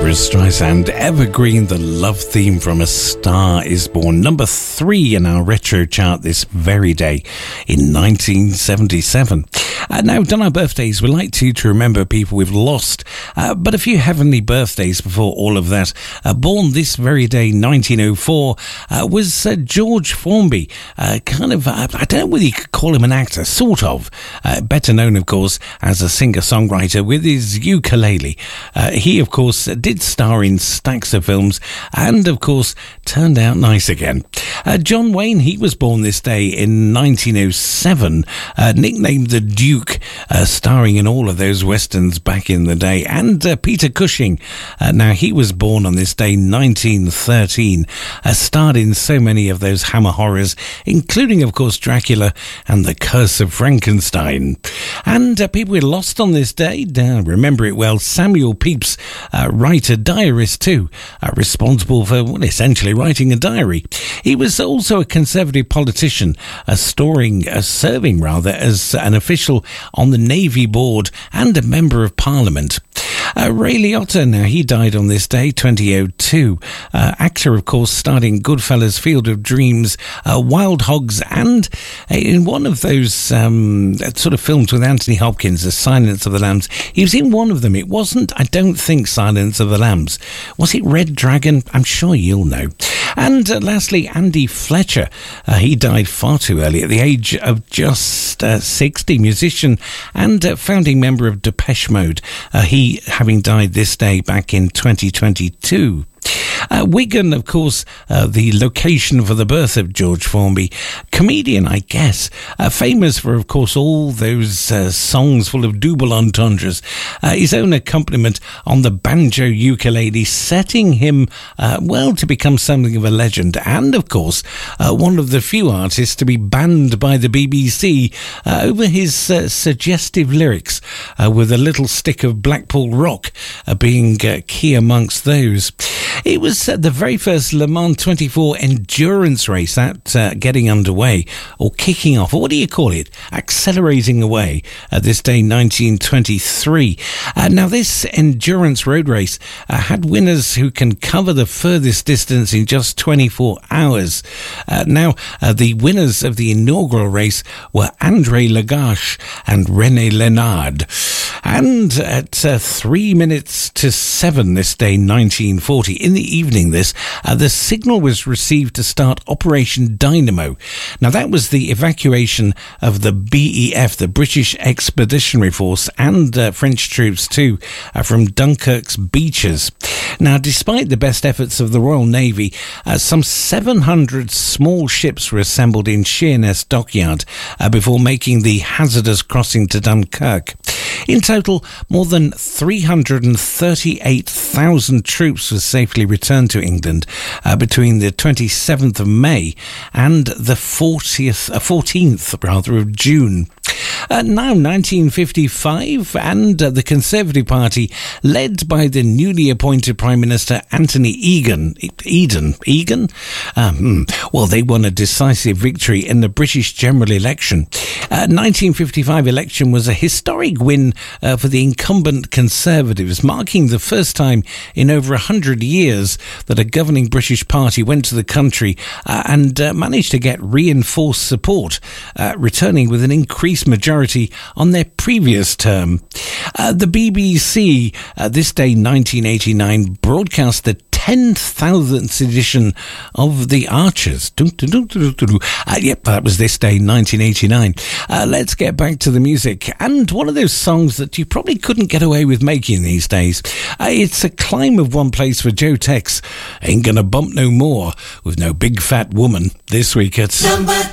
Barbara Streisand, evergreen, the love theme from A Star Is Born. Number 3 in our retro chart this very day in 1977. Now, done our birthdays, we like to remember people we've lost, but a few heavenly birthdays before all of that. Born this very day, 1904, was George Formby. I don't know whether you could call him an actor, sort of. Better known, of course, as a singer-songwriter with his ukulele. He, of course, did star in stacks of films and, of course, turned out nice again. John Wayne, he was born this day in 1907, nicknamed the Duke, starring in all of those westerns back in the day. And Peter Cushing, now he was born on this day, 1913, starred in so many of those Hammer horrors, including, of course, Dracula and The Curse of Frankenstein. And people we lost on this day, remember it well, Samuel Pepys, writer, diarist too, responsible for, essentially writing a diary. He was also a Conservative politician, serving as an official on the Navy Board and a Member of Parliament. Ray Liotta, now he died on this day, 2002. Actor, of course, starred in Goodfellas, Field of Dreams, Wild Hogs, and in one of those sort of films with Anthony Hopkins, The Silence of the Lambs. He was in one of them. It wasn't, I don't think, Silence of the Lambs. Was it Red Dragon? I'm sure you'll know. And lastly, Andy Fletcher. He died far too early, at the age of just 60, musician and founding member of Depeche Mode. He having died this day back in 2022. Wigan, of course, the location for the birth of George Formby. Comedian, I guess. Famous for, of course, all those songs full of double entendres. His own accompaniment on the banjo ukulele, setting him, to become something of a legend. And, of course, one of the few artists to be banned by the BBC over his suggestive lyrics, with a little stick of Blackpool rock being key amongst those. It was the very first Le Mans 24 endurance race that getting underway, or kicking off, or what do you call it? Accelerating away this day, 1923. Now, this endurance road race had winners who can cover the furthest distance in just 24 hours. Now, the winners of the inaugural race were André Lagache and René Lénard. And at 3 minutes to 7 this day, 1940, in the evening the signal was received to start Operation Dynamo. Now, that was the evacuation of the BEF, the British Expeditionary Force, and French troops too, from Dunkirk's beaches. Now, despite the best efforts of the Royal Navy, some 700 small ships were assembled in Sheerness Dockyard before making the hazardous crossing to Dunkirk. In total, more than 338,000 troops were safely returned to England between the 27th of May and the 14th of June. Now, 1955, and the Conservative Party, led by the newly appointed Prime Minister Anthony Eden, they won a decisive victory in the British general election. 1955 election was a historic win for the incumbent Conservatives, marking the first time in over 100 years that a governing British party went to the country and managed to get reinforced support, returning with an increased majority on their previous term. The BBC, this day 1989, broadcast the 10,000th edition of The Archers. Yep, that was this day 1989. Let's get back to the music, and one of those songs that you probably couldn't get away with making these days. It's a climb of one place for Joe Tex. Ain't gonna bump no more with no big fat woman this week at number